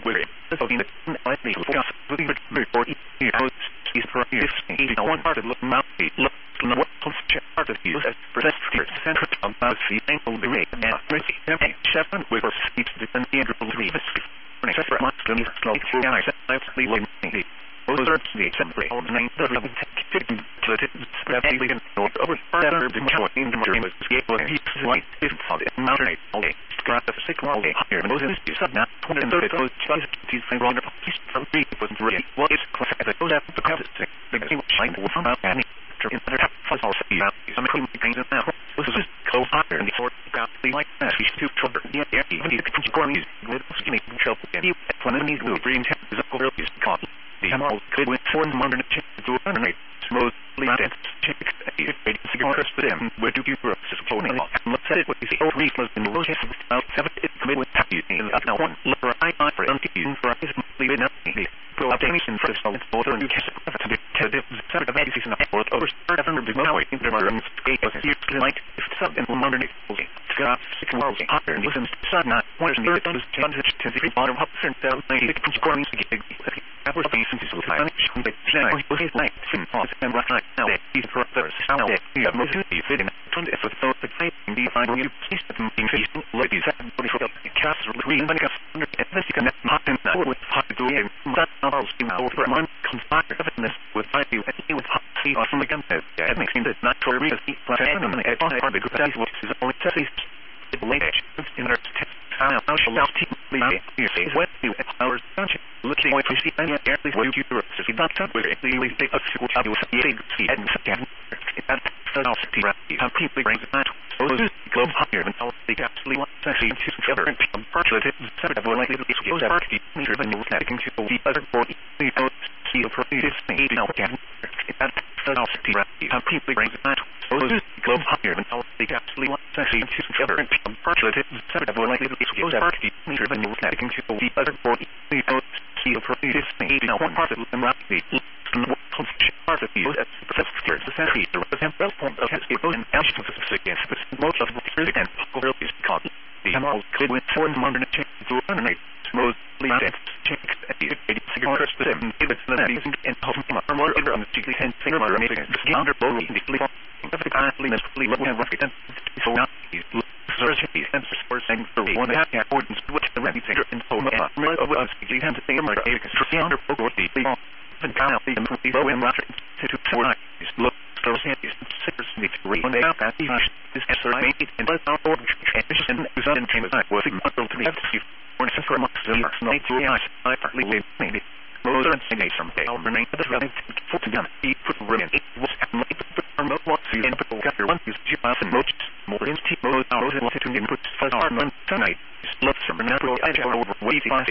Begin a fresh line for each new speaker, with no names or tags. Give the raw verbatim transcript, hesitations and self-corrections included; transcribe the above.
with it. So in the I think for us looking at report you know is for this you know one part of look mount look no what part of you as present here center of the sea angle the rate and mercy seven with speech the Andrew three separate months to me slow through I said I sleep with me those are the assembly on the nine the taking to the spread and over further the joy in the dream was able to keep light if found it mountain all day grab the sick wall here and those is sub now twenty and thirty those tries to find wrong piece from three was really what is class as it goes out the crowd thing the game shine will come out and in the fuzz all see out some clean things now this is close higher and the sort got the like that she's too trouble yeah even the cornies with skinny trouble and you when these blue green is a girl is caught the emerald could win four modern chick to underneath smoothly dance chick eight cigars for them where do you grow is flowing and let's set it with the old reflux in the road about seven it commit with happy in the now one letter I I for empty for his leave it up pro obtaination for the solid water and you can to be the center of eighty season of world over seven hundred now in the room eight was here like if sub and modern okay got six worlds higher and listen side not one is near those chances to the bottom up and down ninety corners to get Apple faces to the Spanish the channel was his light in thought and right now he's for others now that you have most of the fitting twenty for the thought the type in the final new system being facing ladies and body for the cast of the green and under this can not in that with hot to do that all seem over a month conspire evidence with five you and he was hot see or from the gun that makes me that natural real plus and at all part of the group that is only testing the latest in our test how shall now team leave you say what you hours dungeon looking away from the area airly where you so he not up with it the take a school job you see see and second that third off the completely brings that so this globe higher than all the actually want to see to ever and virtually separate of likely to go that party meter than you're taking to the other board the see the previous thing now again that third off the completely brings that so this globe higher than all the actually want to see to ever and virtually separate of likely to go that party meter than you're taking to the other board the see the previous thing now one part of them right the part of the the century the representative point of his people and actions against most of the president is called the emerald could win four modern change to underneath mostly dance check at the cigars for them it's the next and more on the chickly and finger more amazing the under bowl in the level of the kindly mentally level and rocket so now he's searching and for saying for one half accordance with the ready finger and so much of us he had to think about a construction under bowl the and kind of the employee low in rocket to four is look so is six need to read when they have that this answer made it and but our order and is not in came as I was able to have to see for instance for months of years night three eyes I partly live maybe Motor and Signate from I'll remain at the running for to gun he put room it was and late but remote what see and people got your one is two thousand much more in T mode hours and wanted to input fuzz are none tonight is love some natural I over way five